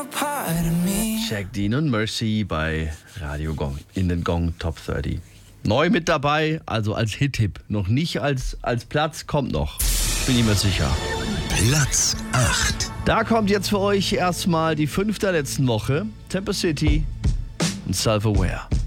Jack Dean und Mercy bei Radio Gong in den Gong Top 30. Neu mit dabei, also als Hit-Tipp. Noch nicht als Platz, kommt noch. Bin ich mir sicher. Platz 8. Da kommt jetzt für euch erstmal die 5. der letzten Woche. Temper City und Self-Aware.